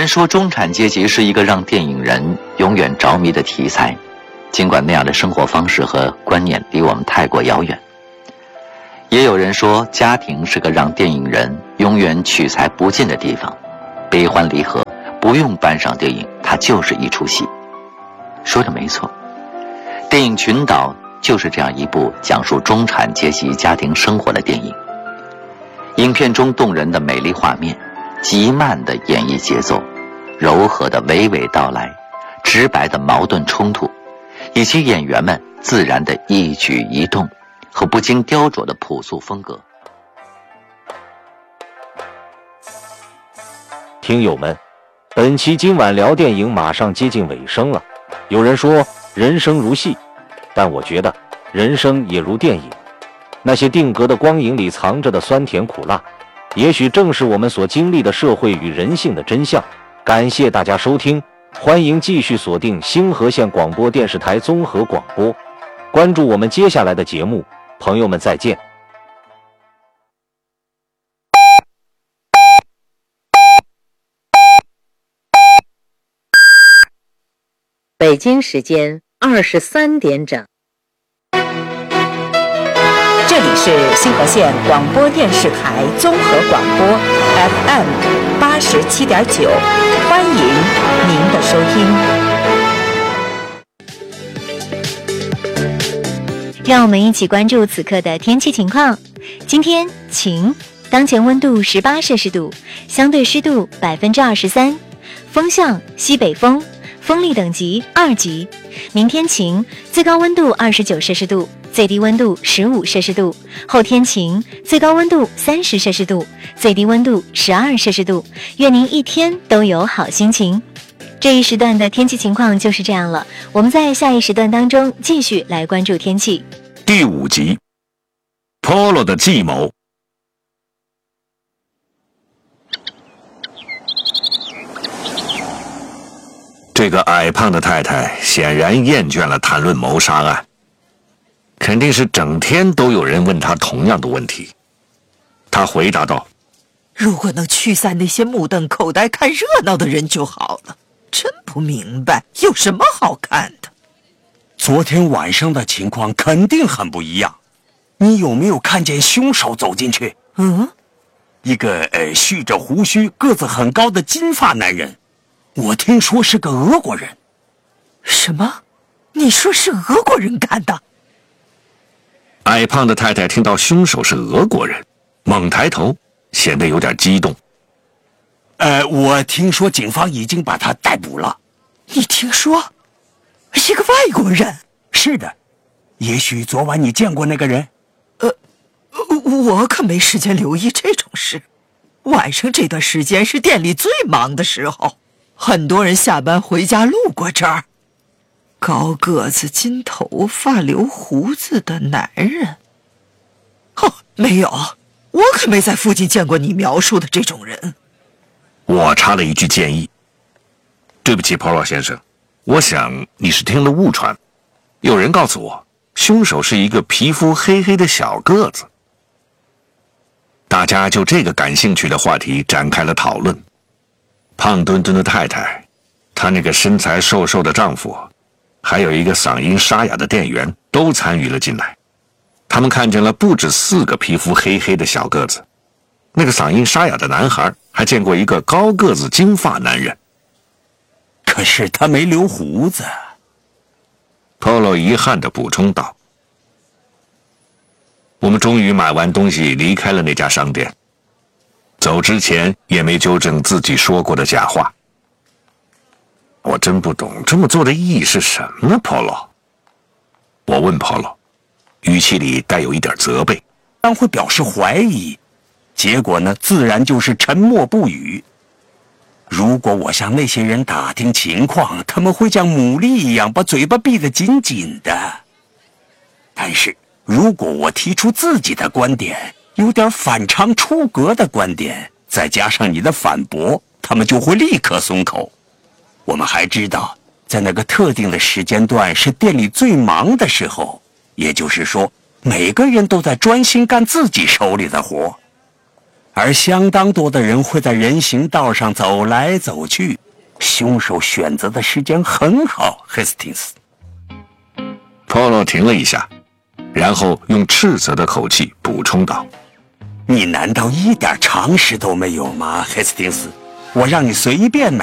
人说中产阶级是一个让电影人永远着迷的题材，尽管那样的生活方式和观念离我们太过遥远。也有人说家庭是个让电影人永远取材不尽的地方，悲欢离合不用搬上电影，它就是一出戏。说的没错，电影《群岛》就是这样一部讲述中产阶级家庭生活的电影。影片中动人的美丽画面，极慢的演绎节奏，柔和的娓娓道来，直白的矛盾冲突，以及演员们自然的一举一动和不经雕琢的朴素风格。 听友们，本期今晚聊电影马上接近尾声了。有人说人生如戏，但我觉得人生也如电影，那些定格的光影里藏着的酸甜苦辣，也许正是我们所经历的社会与人性的真相。感谢大家收听，欢迎继续锁定星河县广播电视台综合广播，关注我们接下来的节目。朋友们再见。 北京时间23点整。 这里是星河县广播电视台综合广播 FM 87.9，欢迎您的收听。 让我们一起关注此刻的天气情况。今天晴，当前温度18摄氏度，相对湿度23%，风向西北风，风力等级2级。明天晴，最高温度29摄氏度，最低温度15摄氏度。后天晴，最高温度30摄氏度，最低温度12摄氏度。愿您一天都有好心情。这一时段的天气情况就是这样了，我们在下一时段当中继续来关注天气。 第5集 Polo 的计谋。这个矮胖的太太显然厌倦了谈论谋杀案，肯定是整天都有人问她同样的问题。她回答道： 如果能驱散那些目瞪口呆看热闹的人就好了，真不明白有什么好看的。 昨天晚上的情况肯定很不一样，你有没有看见凶手走进去？一个蓄着胡须个子很高的金发男人，我听说是个俄国人。 什么？你说是俄国人干的？ 矮胖的太太听到凶手是俄国人，猛抬头，显得有点激动。 我听说警方已经把他逮捕了。 你听说？是个外国人？ 是的。也许昨晚你见过那个人？ 我可没时间留意这种事。晚上这段时间是店里最忙的时候，很多人下班回家路过这儿。高个子、金头发、留胡子的男人。没有，我可没在附近见过你描述的这种人。 我插了一句建议：对不起 Polo 先生，我想你是听了误传。有人告诉我，凶手是一个皮肤黑黑的小个子。大家就这个感兴趣的话题展开了讨论。胖墩墩的太太，她那个身材瘦瘦的丈夫，还有一个嗓音沙哑的店员都参与了进来。他们看见了不止4个皮肤黑黑的小个子，那个嗓音沙哑的男孩还见过一个高个子金发男人。 可是他没留胡子。 Polo 遗憾地补充道。我们终于买完东西离开了那家商店，走之前也没纠正自己说过的假话。我真不懂这么做的意义是什么呢 Polo？ 我问 Polo， 语气里带有一点责备。 但会表示怀疑，结果呢，自然就是沉默不语。如果我向那些人打听情况，他们会像牡蛎一样把嘴巴闭得紧紧的。但是如果我提出自己的观点，有点反常出格的观点，再加上你的反驳，他们就会立刻松口。我们还知道，在那个特定的时间段是店里最忙的时候，也就是说，每个人都在专心干自己手里的活。 而相当多的人会在人行道上走来走去。凶手选择的时间很好，黑斯汀斯。 波洛停了一下，然后用斥责的口气补充道：“ 你难道一点常识都没有吗，黑斯汀斯？我让你随便买